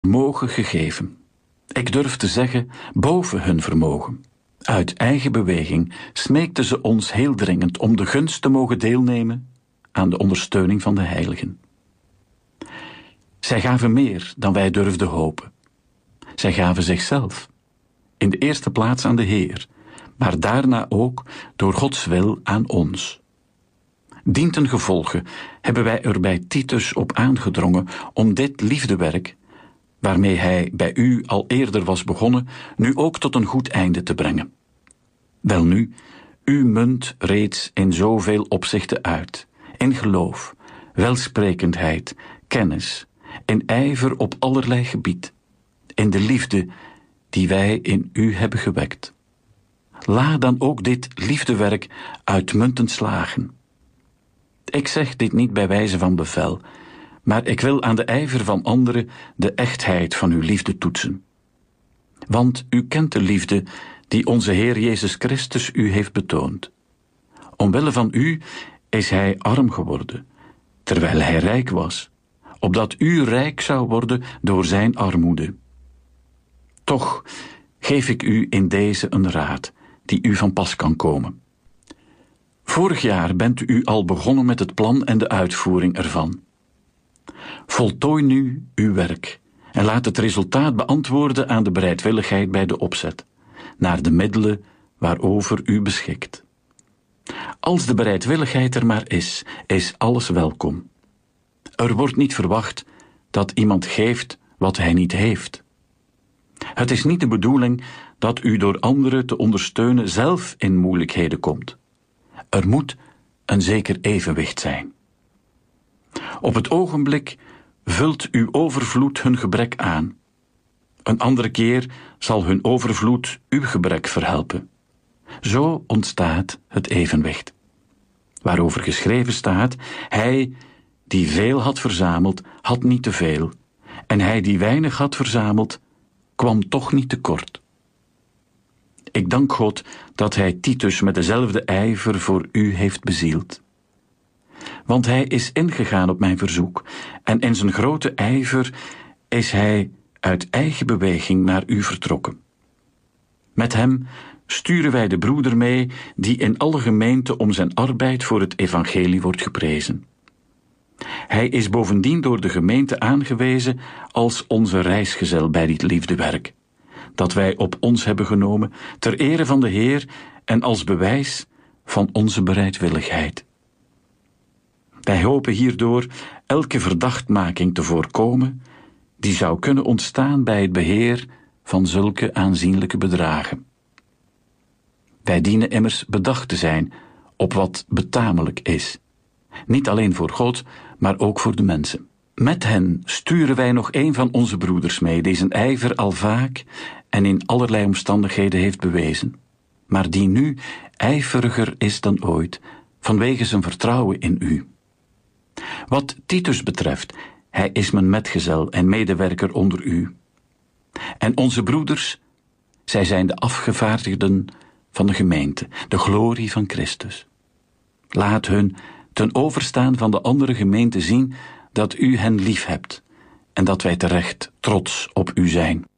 mogen gegeven. Ik durf te zeggen, boven hun vermogen. Uit eigen beweging smeekten ze ons heel dringend om de gunst te mogen deelnemen aan de ondersteuning van de heiligen. Zij gaven meer dan wij durfden hopen. Zij gaven zichzelf, in de eerste plaats aan de Heer, maar daarna ook door Gods wil aan ons. Dientengevolge hebben wij er bij Titus op aangedrongen om dit liefdewerk, waarmee hij bij u al eerder was begonnen, nu ook tot een goed einde te brengen. Welnu, u munt reeds in zoveel opzichten uit, in geloof, welsprekendheid, kennis, in ijver op allerlei gebied, in de liefde die wij in u hebben gewekt. Laat dan ook dit liefdewerk uitmuntend slagen. Ik zeg dit niet bij wijze van bevel, maar ik wil aan de ijver van anderen de echtheid van uw liefde toetsen. Want u kent de liefde die onze Heer Jezus Christus u heeft betoond. Omwille van u is hij arm geworden, terwijl hij rijk was, opdat u rijk zou worden door zijn armoede. Toch geef ik u in deze een raad die u van pas kan komen. Vorig jaar bent u al begonnen met het plan en de uitvoering ervan. Voltooi nu uw werk en laat het resultaat beantwoorden aan de bereidwilligheid bij de opzet, naar de middelen waarover u beschikt. Als de bereidwilligheid er maar is alles welkom. Er wordt niet verwacht dat iemand geeft wat hij niet heeft. Het is niet de bedoeling dat u door anderen te ondersteunen zelf in moeilijkheden komt. Er moet een zeker evenwicht zijn. Op het ogenblik vult uw overvloed hun gebrek aan. Een andere keer zal hun overvloed uw gebrek verhelpen. Zo ontstaat het evenwicht. Waarover geschreven staat, hij die veel had verzameld, had niet te veel, en hij die weinig had verzameld, kwam toch niet tekort. Ik dank God dat hij Titus met dezelfde ijver voor u heeft bezield. Want hij is ingegaan op mijn verzoek, en in zijn grote ijver is hij uit eigen beweging naar u vertrokken. Met hem sturen wij de broeder mee die in alle gemeenten om zijn arbeid voor het evangelie wordt geprezen. Hij is bovendien door de gemeente aangewezen als onze reisgezel bij dit liefdewerk, dat wij op ons hebben genomen ter ere van de Heer en als bewijs van onze bereidwilligheid. Wij hopen hierdoor elke verdachtmaking te voorkomen die zou kunnen ontstaan bij het beheer van zulke aanzienlijke bedragen. Wij dienen immers bedacht te zijn op wat betamelijk is, niet alleen voor God, maar ook voor de mensen. Met hen sturen wij nog een van onze broeders mee, die zijn ijver al vaak en in allerlei omstandigheden heeft bewezen, maar die nu ijveriger is dan ooit, vanwege zijn vertrouwen in u. Wat Titus betreft, hij is mijn metgezel en medewerker onder u. En onze broeders, zij zijn de afgevaardigden van de gemeente, de glorie van Christus. Laat hun ten overstaan van de andere gemeenten zien dat u hen lief hebt en dat wij terecht trots op u zijn.